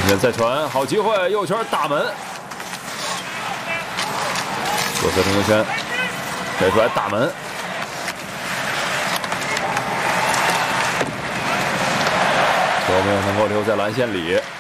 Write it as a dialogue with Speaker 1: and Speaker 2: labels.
Speaker 1: 前再传，好机会，右圈打门。左侧停球圈，推出来打门。球没有能够留在篮线里。